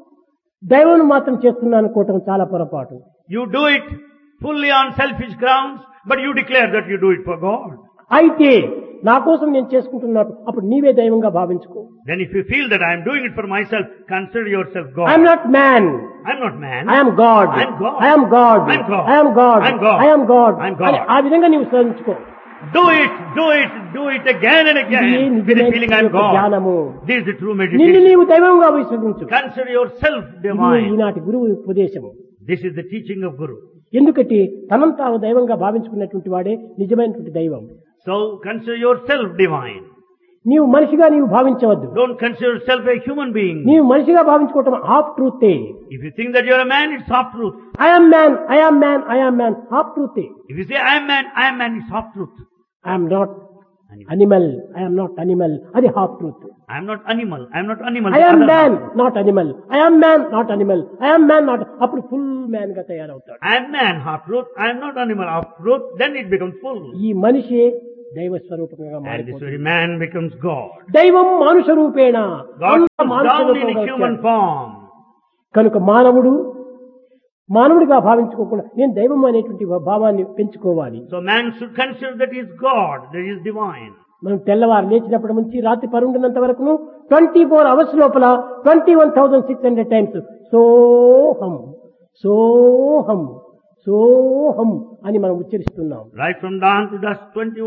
దైవం మాత్రం చేస్తున్నాను అనుకోవటం చాలా పొరపాటు.
You do it fully on selfish grounds, but you declare that you do it for God.
అయితే నా కోసం నేను చేసుకుంటున్నాను, అప్పుడు నీవే దైవంగా భావించుకో.
Then if you feel that I am doing it for myself, consider yourself God.
I'm not man,
I'm not man.
I'm God,
I'm God.
I'm God,
I'm God.
I'm God,
I'm God.
I'm God
I'm God.
అని ఆ విధంగా నీవు శ్రమించుకో.
Do it again and again with the feeling I'm God.
జ్ఞానము.
This is the true
నిన్ను
meditation.
నీవు దైవంగా విశ్వసించు.
Consider yourself
ఇది
divine.
ఈనాటి గురువు ఉపదేశము.
This is the teaching of Guru.
ఎందుకంటే తనను తాను దైవంగా భావించుకున్నటువంటి వాడే నిజమైనటువంటి దైవం.
So consider yourself divine.
నీవు మనిషిగా నీవు భావించవద్దు.
Don't consider yourself a human being.
నీవు మనిషిగా భావించుకోవటం half ట్రూతే.
If you think that you're a man, it's half truth.
I am man, I am man, I am man, half ట్రూతే.
If you say I am man, it's half truth.
I am not animal, I am not animal, అది half truth.
I am not animal.
I am man, not animal. I am man, not animal. I am man, not. అప్పుడు full man గా తయారవుతాడు.
I am man, half truth. I am not animal, half truth. Then it becomes full.
ఈ మనిషి దైవ స్వరూపంగా
And this
మారిపోతాడు.
very man becomes God.
దైవం మానుష రూపేణ.
God
అంత
comes
మానుష
down in
రూపంగా
a human
వచ్చాడు.
form.
కనుక మానవుడిగా భావించుకోకుండా నేను దైవం అనేటువంటి భావాన్ని పెంచుకోవాలి.
So man should consider that he is God, that he is divine.
మనం తెల్లవారు లేచినప్పటి నుంచి రాత్రి పరుండినంత వరకు 24 hours లోపల 21,600 times సోహం సోహం సోహం అని మనం ఉచ్చరిస్తున్నాం.
Right from dawn to dusk,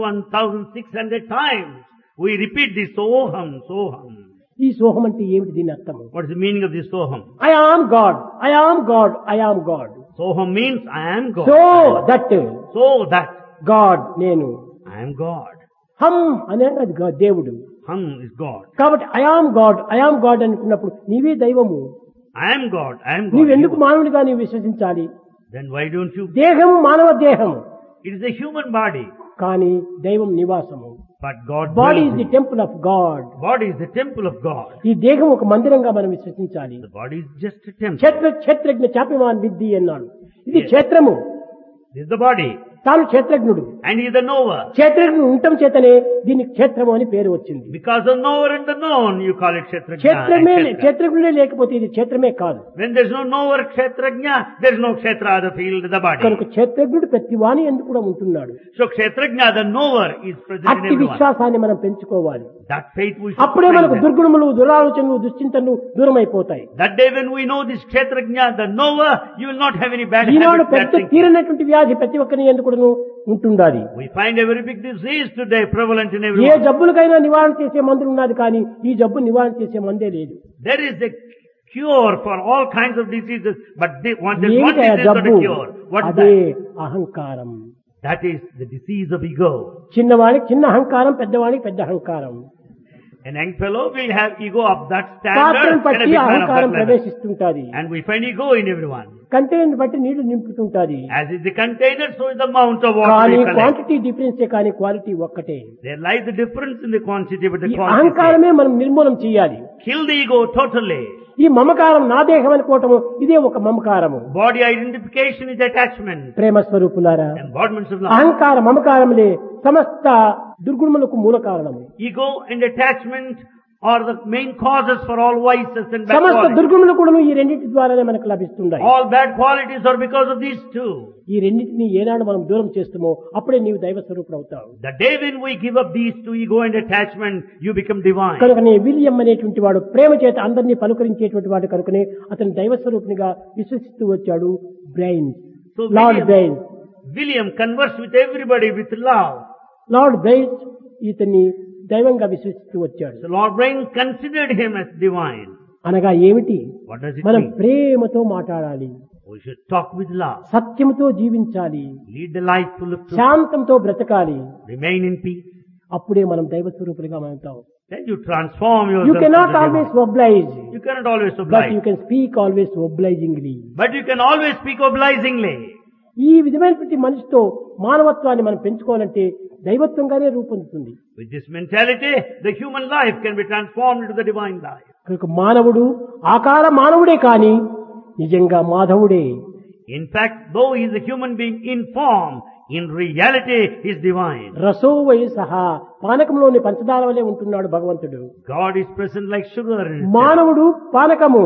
21,600 times we repeat this Soham, Soham.
ఈ సోహం అంటే ఏమిటి దీని అర్థం?
What is the meaning of this Soham?
I am God, I am God, I am God.
Soham means I am God.
So that God నేను.
I am God.
హం అనేది అది దేవుడు.
Hum is God.
కాబట్టి I am God అనుకున్నప్పుడు నీవే దైవము.
I am God, I am God.
నీవెందుకు మానవుడిగా నీవు విశ్వసించాలి?
Then why don't you?
దేహము మానవ దేహము.
It is a human body.
కానీ దైవం నివాసము.
But God
body
dwells
is the
in.
Temple of God.
Body is the temple of God.
ఈ దేహం ఒక మందిరంగా మనం విశ్వసించాలి.
The body is just a temple.
క్షేత్రజ్ఞ చాపిమాన్ విద్ధి అన్నాడు. ఇది క్షేత్రము.
This is the body.
తాను క్షేత్రజ్ఞుడు.
And he is the knower.
క్షేత్రజ్ఞుడు ఉండటం చేతనే దీనికి క్షేత్రము అని పేరు వచ్చింది.
Because the knower and the known, you call it Kshetrajna.
క్షేత్రజ్ఞుడే లేకపోతే ఇది క్షేత్రమే కాదు.
When there is no knower, Kshetrajna, there is no Kshetra, the field, the body.
కనుక క్షేత్రజ్ఞుడు ప్రతి వాణి ఎందుకు కూడా ఉంటున్నాడు.
So Kshetrajna, the knower, is present in
అట్టి
everyone.
విశ్వాసాన్ని మనం పెంచుకోవాలి.
That faith we should
అప్పుడే మనకు
strengthen.
దుర్గుణములు దురాలోచనలు దుశ్చింతనలు దూరం అయిపోతాయి.
That day when we know this Kshetrajna, the knower, you will not have any bad
Eenadu
habits.
పెద్ద తీరనటువంటి వ్యాధి ప్రతి ఒక్కరిని ఎందుకు ఉంటుండాలి.
We find a very big disease today prevalent in
A
everyone.
జబ్బులకైనా నివారణ చేసే మందులు ఉన్నది కానీ ఈ జబ్బు నివారణ చేసే మందే లేదు.
There is a cure for all kinds of diseases, but there's one
ఏంటి ఆ
disease not
జబ్బు?
a cure. What is
అదే
that?
అహంకారం.
That is the disease of ego.
చిన్నవాడికి చిన్న అహంకారం, పెద్దవాడికి పెద్ద అహంకారం.
An young fellow will have ego of that standard
పాత్రను
and a
బట్టి
big man of
అహంకారం
that level.
ప్రవేశిస్తుంటది.
And we find ego in everyone.
Container బట్టి నీళ్లు నింపుతుంటది.
As is the container, so is the amount of water
కానీ
we collect.
Quantity డిఫరెన్సే కానీ quality ఒక్కటే.
There lies the difference in the quantity, but the
ఈ
quality.
అహంకారమే మనం నిర్మూలన చేయాలి.
Kill the ego totally.
ఈ మమకారం నా దేహం అనుకోవటము ఇదే ఒక మమకారము.
Body identification is attachment.
ప్రేమ స్వరూపులారా,
Embodiments of love.
అహంకార మమకారములే సమస్త దుర్గుణములకు మూల కారణము.
Ego and attachment are the main causes for all vices and bad
సమస్త
qualities.
దుర్గుణములు కూడా ఈ రెండింటి ద్వారానే మనకు లభిస్తున్నాయి.
All bad qualities are because of these two.
ఈ రెండింటిని ఏనాడు మనం దూరం చేస్తామో అప్పుడే నీవు దైవ స్వరూపుడు అవుతావు.
The day when we give up these two, ego and attachment, you become divine.
కనుకనే విలియం అనేటువంటి వాడు ప్రేమ చేత అందరినీ పలుకరించేటువంటి వాడు కనుకనే అతను దైవ స్వరూపునిగా విశ్వసిస్తూ వచ్చాడు. Brain
So
lord brain
William conversed with everybody with love.
Lord brain ఇతన్ని దైవంగా విశ్వసిస్తూ వచ్చాడు.
So Lord Brain considered him as divine.
అనగా ఏమిటి?
What does it
మనం
mean?
ప్రేమతో మాట్లాడాలి,
We should talk with love.
సత్యముతో జీవించాలి,
Lead a life full of truth.
శాంతంతో బ్రతకాలి.
Remain in peace.
అప్పుడే మనం దైవ స్వరూపులుగా అవుతాం.
Then you transform
You
yourself.
cannot
into
always
divine.
oblige,
You cannot always
but
oblige.
you can speak always obligingly.
But you can always speak obligingly.
ఈ విధమైనటువంటి మనిషితో మానవత్వాన్ని మనం పెంచుకోవాలంటే దైవత్వంగానే రూపొందుతుంది.
With this mentality, the human life can be transformed into the divine life.
కనుక మానవుడు ఆకార మానవుడే కాని నిజంగా మాధవుడే.
In fact, though he is a human being in form, in reality he is divine.
రసో సహా పానకంలోని పంచదార వలె ఉంటున్నాడు భగవంతుడు.
God is present like sugar in his
మానవుడు పానకము,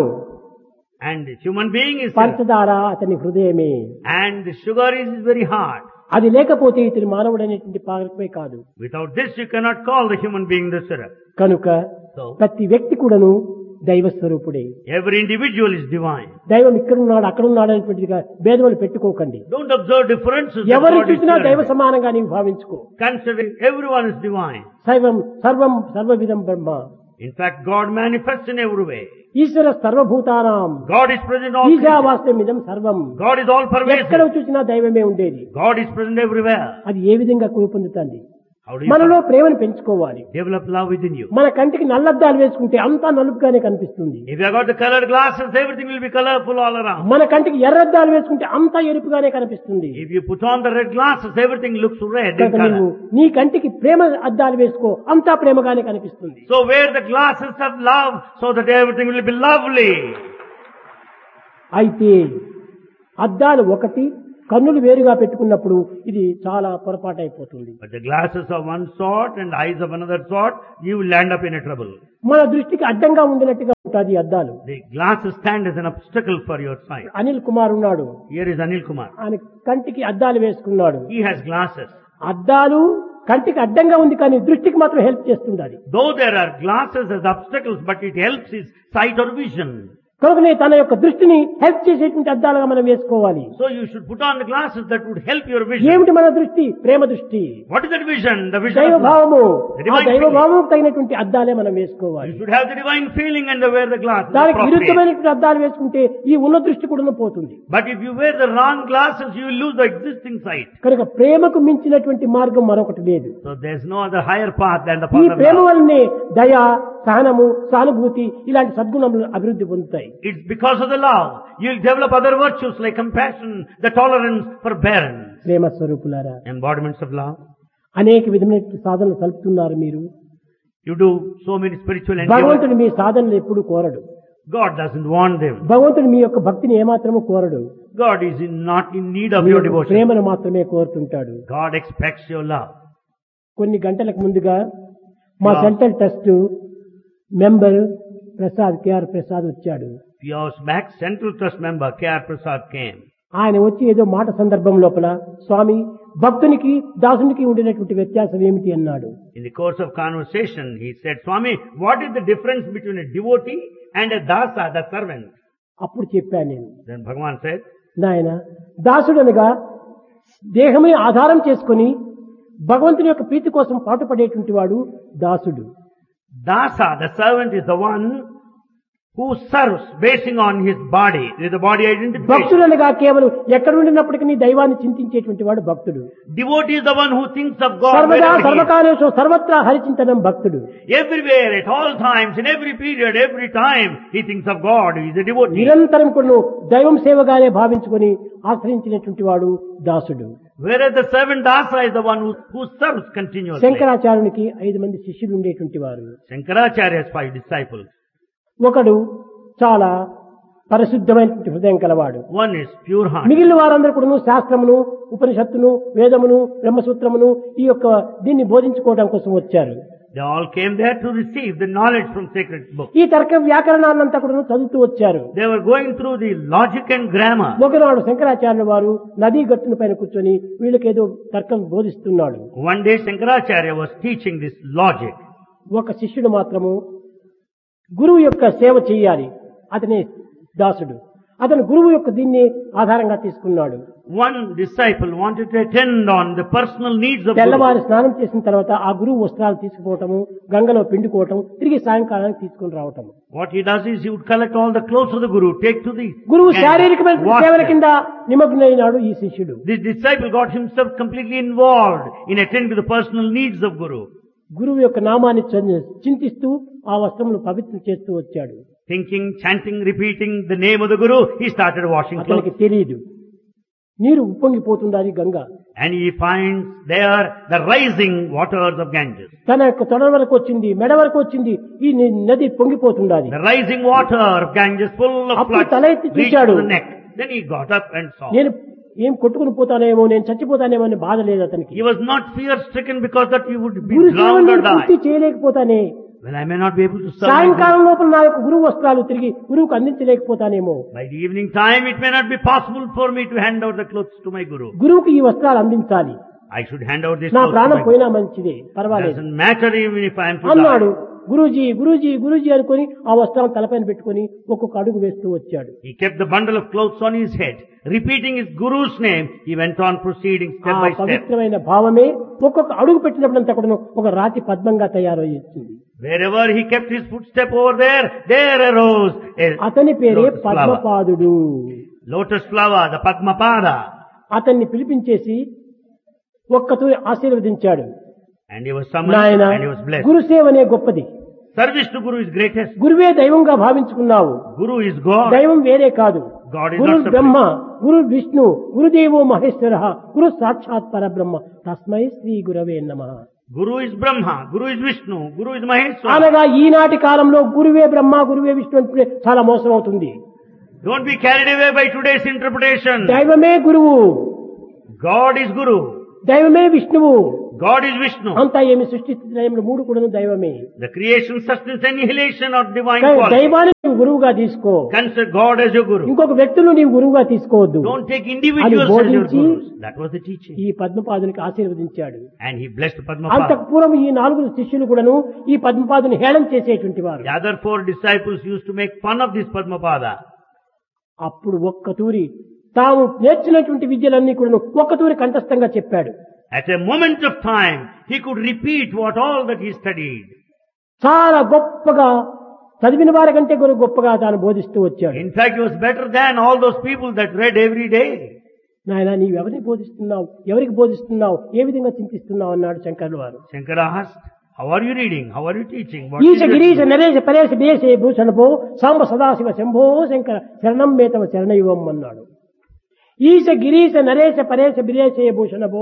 and the human being is
పంచదార అతని హృదయమే.
and the sugar is his very heart.
అది లేకపోతే ఇతని మానవుడు అనేటువంటి పానకమే కాదు.
Without this you cannot call the human being the syrup.
కనుక
So
ప్రతి వ్యక్తి కూడాను దైవ స్వరూపుడే.
every individual is divine.
దైవం ఇక్కడున్నాడు అక్కడున్నాడు అనేటువంటిదిగా భేదములు పెట్టుకోకండి.
Don't observe differences.
ఎవరు
God is
చూసినా
spirit.
దైవ సమానంగా నీవు భావించుకో.
Considering everyone is divine.
సర్వం సర్వవిధం బ్రహ్మ.
In fact, God manifests in every way.
ఈశ్వర సర్వభూతానాం
God is present in all creatures.
ఈశావాస్యమిదం సర్వం.
God is all
ఎక్కడ
pervasive.
చూసినా దైవమే ఉండేది.
God is present everywhere.
అది ఏ విధంగా రూపొందుతుంది?
How do you
మనలో ప్రేమను పెంచుకోవాలి.
develop love within you?
మన కంటికి నల్లద్దాలు వేసుకుంటే అంతా నలుపుగానే కనిపిస్తుంది.
If you have got the colored glasses, everything will be colorful all around.
మన కంటికి ఎర్రద్దాలు వేసుకుంటే అంతా ఎరుపుగానే కనిపిస్తుంది.
If you put on the red glasses, everything looks red in
కనుక నీవు
color.
నీ కంటికి ప్రేమ అద్దాలు వేసుకో, అంతా ప్రేమగానే కనిపిస్తుంది.
So wear the glasses of love so that everything will be lovely.
అయితే అద్దాలు ఒకటి, కన్నులు వేరుగా పెట్టుకున్నప్పుడు ఇది చాలా పొరపాటు అయిపోతుంది.
But the glasses of one sort and eyes of another sort, you will end up in a trouble.
మన దృష్టికి అడ్డంగా ఉండినట్టుగా ఉంటుంది ఈ అద్దాలు.
The glasses stand as an obstacle for your sight.
Anil Kumar ఉన్నాడు,
Here is Anil Kumar.
ఆయన కంటికి అద్దాలు వేసుకున్నాడు.
He has glasses.
అద్దాలు కంటికి అడ్డంగా ఉంది కానీ దృష్టికి మాత్రం హెల్ప్ చేస్తుంది.
Though there are glasses as obstacles, but it helps his sight or vision.
కనుకనే తన యొక్క దృష్టిని హెల్ప్ చేసేటువంటి అద్దాలుగా మనం వేసుకోవాలి.
So you should put on the glasses that would help your vision.
ఏమిటి మన దృష్టి? ప్రేమ దృష్టి.
What is that vision? The vision of love.
దైవభావము.
The
ఆ
divine
దైవభావము తగినటువంటి అద్దాలే మనం వేసుకోవాలి.
You should have the divine feeling and wear the glasses.
దానికి
appropriate.
విరుద్ధమైనటువంటి అద్దాలు వేసుకుంటే ఈ ఉన్న దృష్టి కూడా పోతుంది.
But if you wear the wrong glasses, you will lose the existing sight.
కనుక ప్రేమకు మించినటువంటి మార్గం మరొకటి లేదు.
So there's no other higher path than the
ఈ
path of
ప్రేమ
love.
వల్లనే దయ, సహనము, సానుభూతి ఇలాంటి సద్గుణములు అభివృద్ధి పొందుతాయి.
It's because of the love. You'll develop other virtues like compassion, the tolerance, forbearance.
ప్రేమ స్వరూపులారా,
Embodiments of love.
అనేక విధమైన సాధనలు సలుపుతున్నారు మీరు.
You do so many spiritual endeavors.
భగవంతుడు మీ సాధనలు ఎప్పుడు కోరడు.
God doesn't want them.
భగవంతుడు మీ యొక్క భక్తిని ఏమాత్రము కోరడు.
God is not in need of
me
your
యొక్క
devotion.
ప్రేమను మాత్రమే కోరుతుంటాడు.
God expects your love.
కొన్ని గంటలకు ముందుగా మా
Yeah.
Central trust member Prasad KR Prasad వచ్చాడు.
Few hours back, Central Trust member K.R. Prasad came.
ఆయన వచ్చి ఏదో మాట సందర్భం లోపల స్వామి భక్తునికి దాసునికి ఉండినటువంటి వ్యత్యాసం ఏమిటి అన్నాడు.
In the course of conversation, he said, Swami, what is the difference between a devotee and a dasa, the servant?
అప్పుడు చెప్పాను నేను,
Then Bhagavan said,
నాయన దాసుడనగా దేహమే ఆధారం చేసుకొని భగవంతుని యొక్క ప్రీతి కోసం పాటుపడేటువంటి వాడు దాసుడు.
Dasa, the servant, is the one who serves basing on his body, with the body identification.
భక్తుడనగా కేవలం ఎక్కడ ఉండినప్పటికీ నీ చింతించేటువంటి వాడు భక్తుడు.
Devotee is the one who thinks of God
సర్వదా
wherever he is.
సర్వకాలేషు సర్వత్రా హరిచింతనం భక్తుడు.
Everywhere, at all times, in every period, every time, he thinks of God. He is a devotee.
నిరంతరం కూడా దైవం సేవగానే భావించుకొని ఆశ్రయించినటువంటి వాడు దాసుడు.
Whereas the servant dasa is the one who serves continuously.
శంకరాచార్యునికి 5 మంది శిష్యులు ఉండేటువంటి వారు.
Shankaracharya has 5 disciples.
ఒకడు చాలా పరిశుద్ధమైనటువంటి హృదయం కలవాడు.
One is pure heart.
మిగిలిన వారందరూ కూడా శాస్త్రమును, ఉపనిషత్తును, వేదమును, బ్రహ్మసూత్రమును ఈ యొక్క దీన్ని బోధించుకోవడం కోసం వచ్చారు.
They all came there to receive the knowledge from sacred books.
ఈ తర్క వ్యాకరణాన్నంతా కూడా చదువుతూ వచ్చారు.
They were going through the logic and grammar.
ఒకనాడు శంకరాచార్యుల వారు నదీ గట్టున పైన కూర్చొని వీళ్ళకేదో తర్కం బోధిస్తున్నాడు.
One day Shankaracharya was teaching this logic.
ఒక శిష్యుడు మాత్రము గురువు యొక్క సేవ చెయ్యాలి, అతనే దాసుడు. అతను గురువు యొక్క దీన్ని ఆధారంగా తీసుకున్నాడు.
One disciple wanted to attend on the personal needs of Guru.
తెల్లవారి స్నానం చేసిన తర్వాత ఆ గురువు వస్త్రాలు తీసుకుపోవటము, గంగలో పిండుకోవటం, తిరిగి సాయంకాలానికి తీసుకుని రావటం.
What he does is he would collect all the clothes of the Guru, take to the
గురువు
and
శారీరకమైన
wash
సేవల
them.
కింద నిమగ్నైనాడు ఈ శిష్యుడు.
This disciple got himself completely involved in attending to the personal needs of Guru.
గురువు యొక్క నామాన్ని చింతిస్తూ ఆ వస్త్రమును పవిత్రం చేస్తూ వచ్చాడు.
Thinking, chanting, repeating the name of the Guru, he started washing
అతనికి
clothes.
తెలియదు నీరు ఉప్పొంగిపోతుండాలి Ganga.
And he finds there the rising waters of Ganges.
తన యొక్క తొడ వరకు వచ్చింది, మెడ వరకు వచ్చింది, ఈ నది పొంగిపోతుండాలి.
The rising water of Ganges full of
అప్పుడు
floods
తల ఎత్తి
reached
చూశాడు.
to the neck. Then he got up and saw.
నేను ఏం కొట్టుకుని పోతానేమో, నేను చచ్చిపోతానేమో అని బాధ లేదు అతనికి.
He was not fear-stricken because that he would be
Guru
drowned or
సేవను పూర్తి
die.
చేయలేకపోతానే,
Well, I may not be able to serve.
సాయంకాలం లోపల నా యొక్క గురువు వస్త్రాలు తిరిగి గురువుకు అందించలేకపోతానేమో.
By the evening time, it may not be possible for me to hand over the clothes to my Guru.
గురువుకి ఈ వస్త్రాలు అందించాలి.
I should hand over these
నా
clothes to
ప్రాణం
my Guru.
పోయినా మంచిదే, పర్వాలేదు
Doesn't matter even if I am to
అన్నాడు.
die.
గురూజీ గురూజీ గురూజీ అనుకొని ఆ వస్త్రాలను తలపైన పెట్టుకొని ఒక్కొక్క అడుగు వేస్తూ వచ్చాడు.
He kept the bundle of clothes on his head. Repeating his Guru's name, he went on proceeding step
ఆ
by step.
పవిత్రమైన భావమే ఒక్కొక్క అడుగు పెట్టినప్పుడంతా కూడా ఒక రాతి పద్మంగా తయారయ్యింది.
Wherever he kept his footstep over there arose a
అతని పేరే
lotus flower.
పద్మపాదుడు.
Lotus flower, the Padmapada.
అతన్ని పిలిపించేసి ఒక్కతూరి ఆశీర్వదించాడు.
And he was summoned
నాయన
and he was blessed.
గురుసేవ అనే గొప్పది.
Service to Guru is greatest.
గురువే దైవంగా భావించుకున్నావు.
Guru is God.
దైవం వేరే కాదు.
God is
Guru
not separate.
బ్రహ్మ, గురు విష్ణు, గురుదేవో మహేశ్వర, గురు సాక్షాత్ పరబ్రహ్మ, తస్మై శ్రీ గురవే నమః.
Guru is Brahma, Guru is Vishnu, Guru is Maheshwara.
అనగా ఈనాటి కాలంలో గురువే బ్రహ్మ, గురువే విష్ణు అంటే చాలా మోసం అవుతుంది.
Don't be carried away by today's interpretation.
దైవమే గురువు,
God is Guru.
దైవమే విష్ణువు,
God is Vishnu.
అంతా ఏమి సృష్టిస్తున్న మూడు కూడా దైవమే.
The creation, sustenance, annihilation are divine
కానీ
qualities.
దైవాన్ని నువ్వు గురువుగా తీసుకో.
Consider God as your Guru.
ఇంకొక వ్యక్తులు నీవు గురువుగా తీసుకోవద్దు.
Don't take individuals as your
బోధించి
Gurus. That was the teaching.
ఈ పద్మపాదునికి ఆశీర్వదించాడు.
And he blessed Padmapada.
అంతకు పూర్వం ఈ 4 శిష్యులు కూడాను ఈ పద్మపాదుని హేళన చేసేటువంటి వారు.
The other 4 disciples used to make fun of this Padmapada.
అప్పుడు ఒక్కతూరి తాము నేర్చినటువంటి విద్యలన్నీ కూడా ఒక్కతూరి కంఠస్థంగా చెప్పాడు.
At a moment of time, he could repeat what all that he studied.
చాలా గొప్పగా చదివిన వారి కంటే కూడా గొప్పగా తాను బోధిస్తూ వచ్చాడు.
In fact, he was better than all those people that read every day.
నాయన నీవు ఎవరికి బోధిస్తున్నావు, ఎవరికి బోధిస్తున్నావు, ఏ విధంగా చింతిస్తున్నావు అన్నాడు శంకరుల వారు.
Shankara asked, how are you reading? How are you teaching? What is
ఈశ
your
గిరీశ
teaching?
నరేశ పరేశ బిరేశే భూషణపో సాంబ సదాశివ శంభో శంకర శరణం మేతవ శరణయువం అన్నాడు. ఈశ గిరీశ నరేశ పరేశ బిరేశే భూషణపో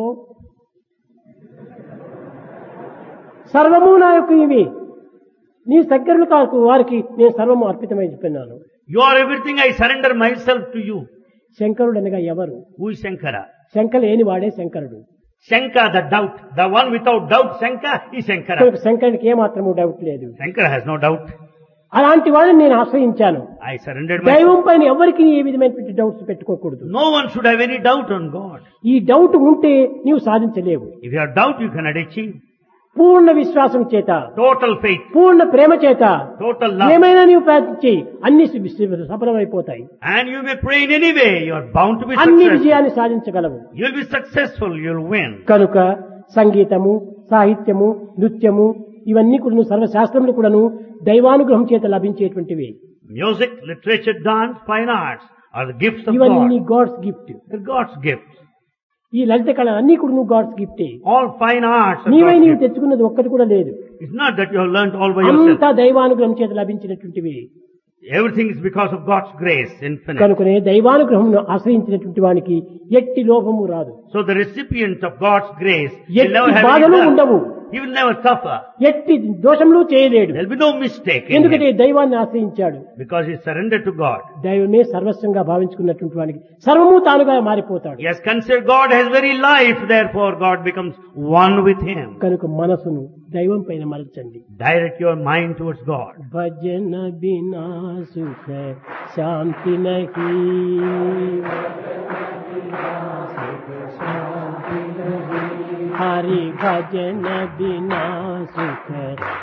సర్వము నా యొక్క ఇవి నీ శంకరులు కాకు వారికి నేను సర్వము అర్పితమై చెప్పినాను.
You are everything, I surrender myself to you.
శంకరుడు అనగా ఎవరు?
Who is Shankara?
శంక లేని వాడే శంకరుడు.
Shanka, the doubt. The one without doubt, Shanka is Shankara.
శంకరుడికి ఏమాత్రము డౌట్ లేదు.
Shankara has no doubt.
అలాంటి వాడిని నేను ఆశ్రయించాను.
I surrendered myself.
దైవం పైన ఎవరికి ఏ విధమైనటువంటి డౌట్స్ పెట్టుకోకూడదు.
No one should have any doubt on God.
ఈ డౌట్ ఉంటే నీవు సాధించలేవు.
If you have doubt, you cannot achieve.
పూర్ణ విశ్వాసం చేత,
Total faith,
పూర్ణ ప్రేమ చేత
total love.
ఏమైనా నీవు ప్రార్థించి అన్ని సఫలమైపోతాయి.
And you may pray in any way, you are bound to be
అన్ని
successful.
విజయాన్ని సాధించగలవు.
You will be successful, you will win.
కనుక సంగీతము, సాహిత్యము, నృత్యము ఇవన్నీ కూడా సర్వశాస్త్రములు కూడాను దైవానుగ్రహం చేత లభించేటువంటివి.
Music, literature, dance, fine arts are the gifts of
ఇవన్నీ
God.
God's gift.
They're God's gifts.
ఈ లలిత కళ అన్ని కూడా God's గిఫ్టే.
All fine arts are
నీవై
God's
నీవు
gifts.
తెచ్చుకున్నది ఒక్కటి కూడా లేదు.
It's not that you have learnt all by yourself.
అంతా దైవానుగ్రహం చేత లభించినటువంటివి.
Everything is because of God's grace, infinite.
కనుకనే దైవానుగ్రహమును ఆశ్రయించినటువంటి వానికి ఎట్టి లోపము రాదు.
So the recipient of God's grace will
ఎట్టి
never have
బాధలు
any
ఉండవు.
love. He will never suffer.
ఎట్టి దోషములు చేయలేడు.
There will be no mistake in
ఎందుకంటే
him
దైవాన్ని ఆశ్రయించాడు.
because he surrendered to God.
దైవమే సర్వస్వంగా భావించుకున్నటువంటి వానికి సర్వము తానుగా మారిపోతాడు.
He has considered God as very life, therefore God becomes one with him.
కనుక మనసును దైవం పైన మలచండి.
Direct your mind towards God.
భజన బినా సుఖ శాంతి నహీ, హరి భజన బినా సుఖ